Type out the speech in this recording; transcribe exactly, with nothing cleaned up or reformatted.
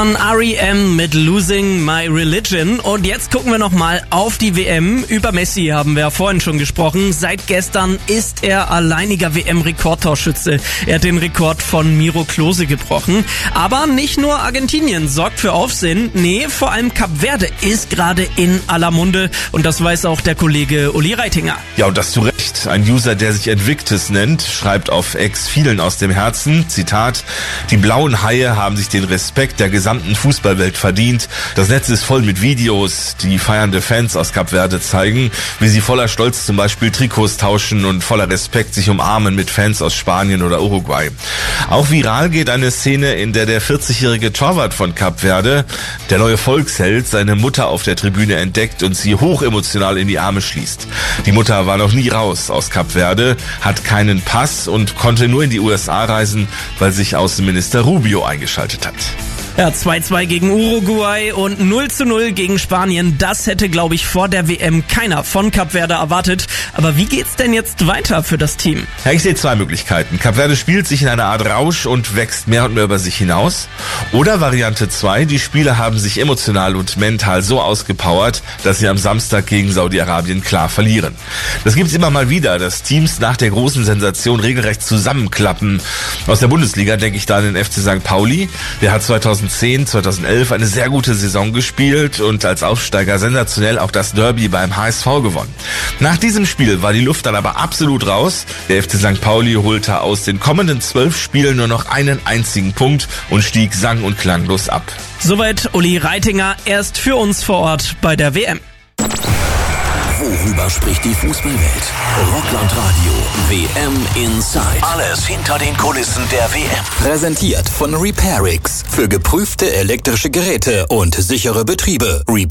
R E M mit Losing My Religion. Und jetzt gucken wir nochmal auf die W M. Über Messi haben wir ja vorhin schon gesprochen. Seit gestern ist er alleiniger W M-Rekordtorschütze. Er hat den Rekord von Miro Klose gebrochen. Aber nicht nur Argentinien sorgt für Aufsehen. Nee, vor allem Kap Verde ist gerade in aller Munde. Und das weiß auch der Kollege Uli Reitinger. Ja, und das zu Recht. Ein User, der sich Invictus nennt, schreibt auf X vielen aus dem Herzen, Zitat, die blauen Haie haben sich den Respekt der gesamten Fußballwelt verdient. Das Netz ist voll mit Videos, die feiernde Fans aus Kap Verde zeigen, wie sie voller Stolz zum Beispiel Trikots tauschen und voller Respekt sich umarmen mit Fans aus Spanien oder Uruguay. Auch viral geht eine Szene, in der der vierzigjährige Torwart von Kap Verde, der neue Volksheld, seine Mutter auf der Tribüne entdeckt und sie hochemotional in die Arme schließt. Die Mutter war noch nie raus aus Kap Verde, hat keinen Pass und konnte nur in die U S A reisen, weil sich Außenminister Rubio eingeschaltet hat. Ja, zwei zu zwei gegen Uruguay und null zu null gegen Spanien. Das hätte, glaube ich, vor der W M keiner von Kap Verde erwartet. Aber wie geht's denn jetzt weiter für das Team? Ja, ich sehe zwei Möglichkeiten. Kap Verde spielt sich in einer Art Rausch und wächst mehr und mehr über sich hinaus. Oder Variante zwei, die Spieler haben sich emotional und mental so ausgepowert, dass sie am Samstag gegen Saudi-Arabien klar verlieren. Das gibt's immer mal wieder, dass Teams nach der großen Sensation regelrecht zusammenklappen. Aus der Bundesliga denke ich da an den F C Sankt Pauli. Der hat zweitausendzehn, zweitausendelf eine sehr gute Saison gespielt und als Aufsteiger sensationell auch das Derby beim H S V gewonnen. Nach diesem Spiel war die Luft dann aber absolut raus. Der F C Sankt Pauli holte aus den kommenden zwölf Spielen nur noch einen einzigen Punkt und stieg sang- und klanglos ab. Soweit Uli Reitinger, erst für uns vor Ort bei der W M. Worüber spricht die Fußballwelt? Rockland Radio, W M Inside. Alles hinter den Kulissen der W M. Präsentiert von Repairix. Für geprüfte elektrische Geräte und sichere Betriebe. Repair